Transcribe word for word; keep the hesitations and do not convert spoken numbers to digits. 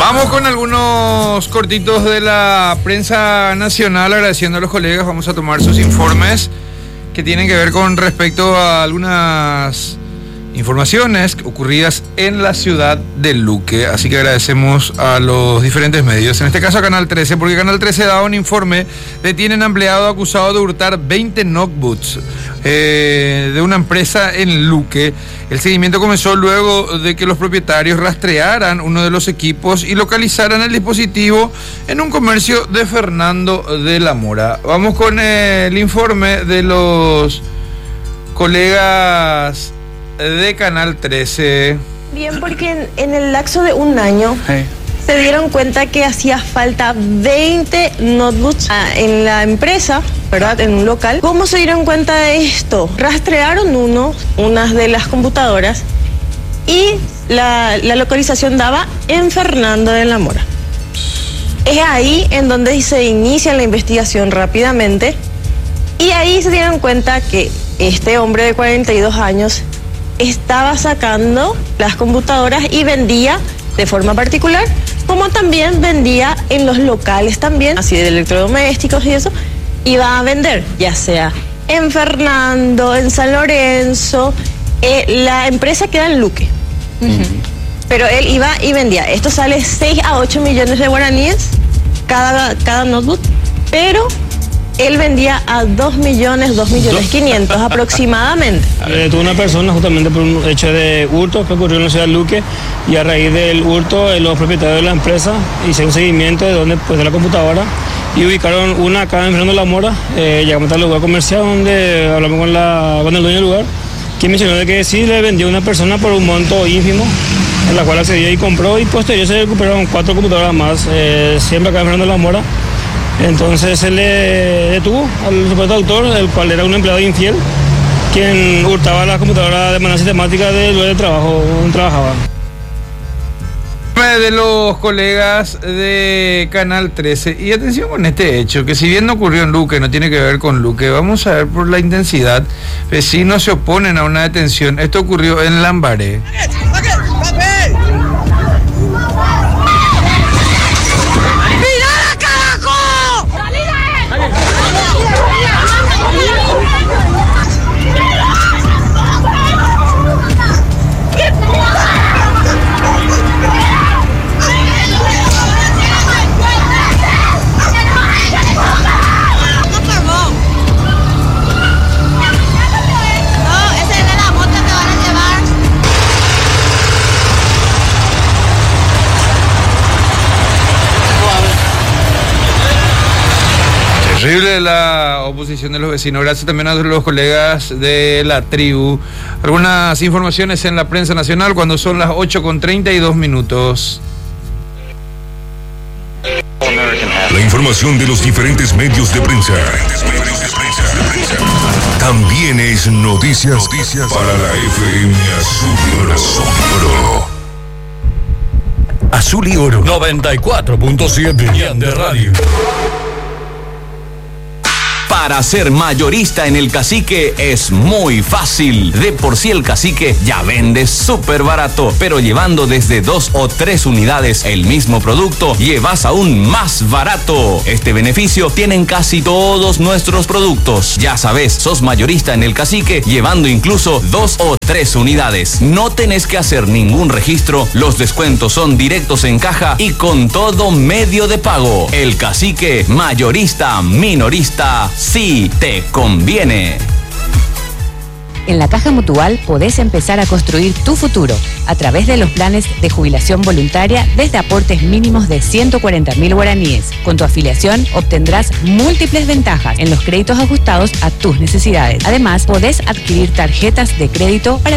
Vamos con algunos cortitos de la prensa nacional, agradeciendo a los colegas. Vamos a tomar sus informes que tienen que ver con respecto a algunas informaciones ocurridas en la ciudad de Luque. Así que agradecemos a los diferentes medios, en este caso a Canal trece, porque Canal trece da un informe. Detienen a empleado acusado de hurtar veinte notebooks eh, de una empresa en Luque. El seguimiento comenzó luego de que los propietarios rastrearan uno de los equipos y localizaran el dispositivo en un comercio de Fernando de la Mora. Vamos con el informe de los colegas de Canal trece. Bien, porque en, en el lapso de un año hey. se dieron cuenta que hacía falta veinte notebooks ah, en la empresa, ¿verdad? En un local. ¿Cómo se dieron cuenta de esto? Rastrearon uno, unas de las computadoras, y la, la localización daba en Fernando de la Mora. Es ahí en donde se inicia la investigación rápidamente, y ahí se dieron cuenta que este hombre de cuarenta y dos años estaba sacando las computadoras y vendía de forma particular, como también vendía en los locales también, así de electrodomésticos y eso, iba a vender, ya sea en Fernando, en San Lorenzo, eh, la empresa queda en Luque, uh-huh. pero él iba y vendía. Esto sale seis a ocho millones de guaraníes cada, cada notebook, pero él vendía a dos millones, dos millones quinientos aproximadamente. Detuvo una persona justamente por un hecho de hurto que ocurrió en la ciudad de Luque, y a raíz del hurto los propietarios de la empresa hicieron un seguimiento de dónde pues de la computadora y ubicaron una acá en Fernando de la Mora. Eh, llegamos al lugar comercial donde hablamos con, la, con el dueño del lugar, quien mencionó de que sí le vendió a una persona por un monto ínfimo, en la cual accedió y compró, y posterior se recuperaron cuatro computadoras más, eh, siempre acá en Fernando de la Mora. Entonces se le detuvo al supuesto autor, el cual era un empleado infiel, quien hurtaba la computadora de manera sistemática del lugar de trabajo donde trabajaba. De los colegas de Canal trece, y atención con este hecho, que si bien no ocurrió en Luque, no tiene que ver con Luque. Vamos a ver por la intensidad. Vecinos se oponen a una detención. Esto ocurrió en Lambaré. Terrible la oposición de los vecinos. Gracias también a los colegas de la tribu. Algunas informaciones en la prensa nacional cuando son las ocho con treinta y dos minutos. La información de los diferentes medios de prensa también es noticias, noticias para la F M Azul y Oro. Azul y Oro noventa y cuatro punto siete de radio. Para ser mayorista en El Cacique es muy fácil. De por sí El Cacique ya vende súper barato, pero llevando desde dos o tres unidades el mismo producto, llevas aún más barato. Este beneficio tienen casi todos nuestros productos. Ya sabes, sos mayorista en El Cacique llevando incluso dos o tres unidades. No tenés que hacer ningún registro, los descuentos son directos en caja y con todo medio de pago. El Cacique, mayorista, minorista, sí te conviene. En la Caja Mutual podés empezar a construir tu futuro a través de los planes de jubilación voluntaria desde aportes mínimos de ciento cuarenta mil guaraníes. Con tu afiliación obtendrás múltiples ventajas en los créditos ajustados a tus necesidades. Además, podés adquirir tarjetas de crédito para